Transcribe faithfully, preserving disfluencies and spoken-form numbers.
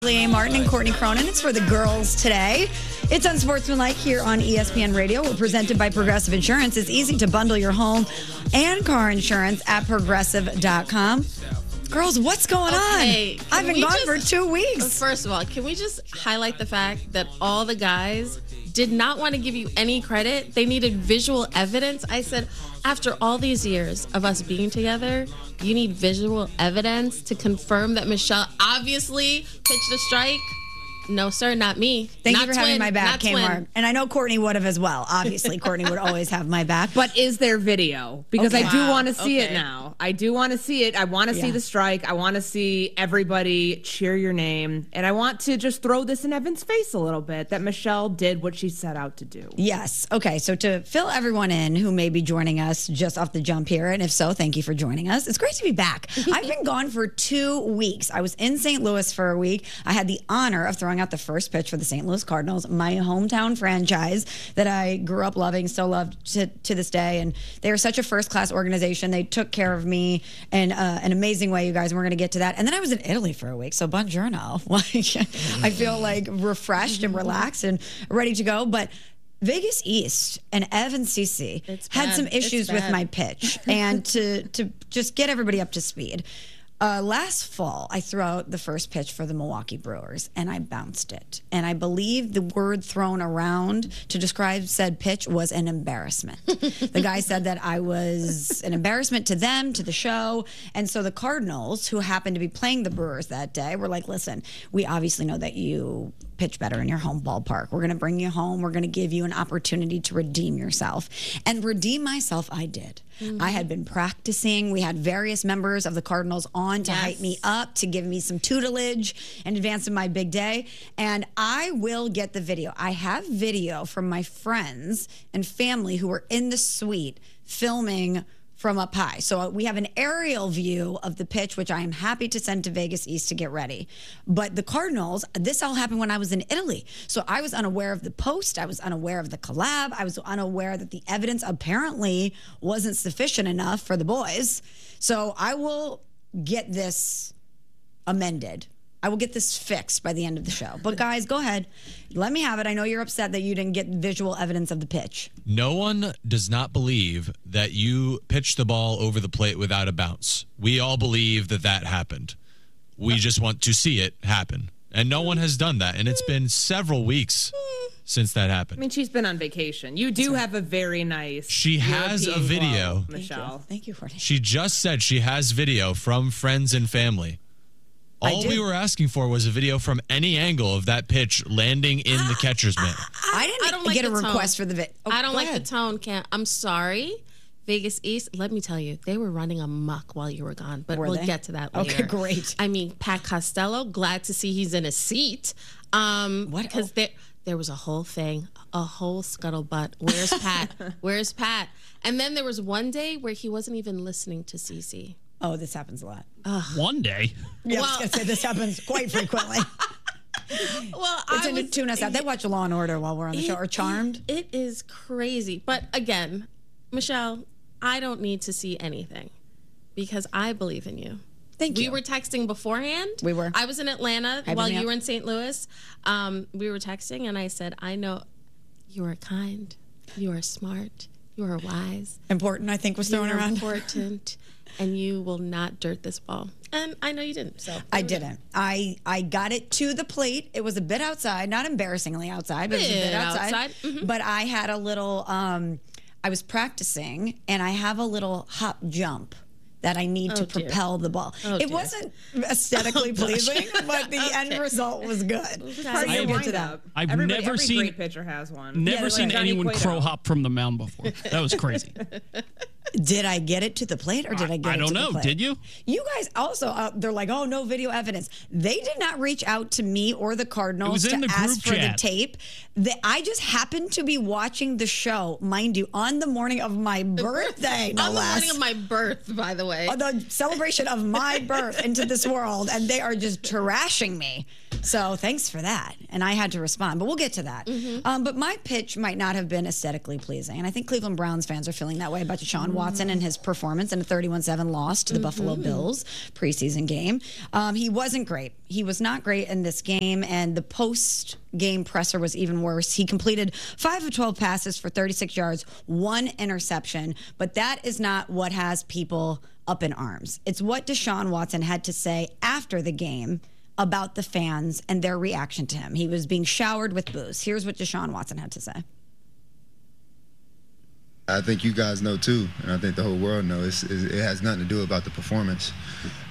Leah Martin and Courtney Cronin. It's for the girls today. It's Unsportsmanlike here on E S P N Radio. We're presented by Progressive Insurance. It's easy to bundle your home and car insurance at progressive dot com. Girls, what's going okay, on? I've been gone just, for two weeks. First of all, can we just highlight the fact that all the guys did not want to give you any credit? They needed visual evidence. I said, after all these years of us being together, you need visual evidence to confirm that Michelle obviously pitched a strike. No, sir, not me. Thank not you for twin, having my back, Kmart. And I know Courtney would have as well. Obviously, Courtney would always have my back. But is there video? Because Okay. I do Wow. want to see Okay. it now. I do want to see it. I want to Yeah. see the strike. I want to see everybody cheer your name. And I want to just throw this in Evan's face a little bit, that Michelle did what she set out to do. Yes. Okay. So to fill everyone in who may be joining us just off the jump here, and if so, thank you for joining us. It's great to be back. I've been gone for two weeks. I was in Saint Louis for a week. I had the honor of throwing out the first pitch for the Saint Louis Cardinals, my hometown franchise that I grew up loving, still love to, to this day. And they are such a first-class organization. They took care of me in uh, an amazing way, you guys, and we're going to get to that. And then I was in Italy for a week, so buongiorno. Like, I feel like refreshed and relaxed and ready to go. But Vegas East and Evan Cece It's had bad. some It's issues with bad. my pitch. And to to just get everybody up to speed, uh, last fall I threw out the first pitch for the Milwaukee Brewers and I bounced it. And I believe the word thrown around to describe said pitch was an embarrassment. The guy said that I was an embarrassment to them, to the show. And so the Cardinals, who happened to be playing the Brewers that day, were like, listen, we obviously know that you pitch better in your home ballpark. We're going to bring you home. We're going to give you an opportunity to redeem yourself. And redeem myself, I did. Mm-hmm. I had been practicing. We had various members of the Cardinals on to Yes. hype me up, to give me some tutelage in advance of my big day. And I will get the video. I have video from my friends and family who were in the suite filming from up high. So we have an aerial view of the pitch, which I am happy to send to Vegas East to get ready. But the Cardinals, this all happened when I was in Italy. So I was unaware of the post. I was unaware of the collab. I was unaware that the evidence apparently wasn't sufficient enough for the boys. So I will get this amended. I will get this fixed by the end of the show. But guys, go ahead. Let me have it. I know you're upset that you didn't get visual evidence of the pitch. No one does not believe that you pitched the ball over the plate without a bounce. We all believe that that happened. We just want to see it happen. And no one has done that. And it's been several weeks since that I happened. mean, she's been on vacation. You do have a very nice She has a European video. glow, Michelle. Thank you, Courtney. She just said she has video from friends and family. I All did. we were asking for was a video from any angle of that pitch landing in the catcher's mitt. I didn't I don't like get a the request tone. for the vid. Oh, I don't go like ahead. the tone, Cam. I'm sorry. Vegas East, let me tell you, they were running amok while you were gone, but Were we'll they? get to that Okay, later. great. I mean, Pat Costello, glad to see he's in a seat. Um, What? Because there, there was a whole thing, a whole scuttlebutt. Where's Pat? Where's Pat? And then there was one day where he wasn't even listening to Cece. Oh, this happens a lot. One day. Yeah, I was Well- going to say this happens quite frequently. Well, It's I in was, to tune us out. They watch Law and Order while we're on the show, or Charmed. It is crazy. But again, Michelle, I don't need to see anything because I believe in you. Thank We you. were texting beforehand. We were. I was in Atlanta Hyping while me you up. were in Saint Louis. Um, we were texting, and I said, I know you are kind, you are smart, you are wise, Important, I think, was you thrown are around. important, and you will not dirt this ball. And I know you didn't. So I didn't. I I got it to the plate. It was a bit outside, not embarrassingly outside, but it was a bit Bit outside. outside. Mhm. But I had a little. Um, I was practicing, and I have a little hop jump that I need to Oh, dear. propel the ball. Oh, it dear. wasn't aesthetically pleasing, but the end result was good. Part of I your have- get to that. windup. I've Everybody- never every seen- great pitcher has one. Never Yeah, seen like Johnny anyone Cueto. crow hop from the mound before. That was crazy. Did I get it to the plate, or did I get I it don't to know. the plate? Did you? You guys also, uh, they're like, oh, no video evidence. They did not reach out to me or the Cardinals It was to in the ask group for chat. the tape. The, I just happened to be watching the show, mind you, on the morning of my birthday, no on the less. morning of my birth, by the way. On the celebration of my birth into this world, and they are just trashing me. So thanks for that. And I had to respond, but we'll get to that. Mm-hmm. Um, but my pitch might not have been aesthetically pleasing. And I think Cleveland Browns fans are feeling that way about Deshaun Mm-hmm. Watson and his performance in a thirty-one seven loss to the Buffalo Bills preseason game. Um, he wasn't great. He was not great in this game. And the post game presser was even worse. He completed five of twelve passes for thirty-six yards, one interception. But that is not what has people up in arms. It's what Deshaun Watson had to say after the game about the fans and their reaction to him. He was being showered with booze. Here's what Deshaun Watson had to say. I think you guys know too, and I think the whole world knows, it's, it has nothing to do about the performance.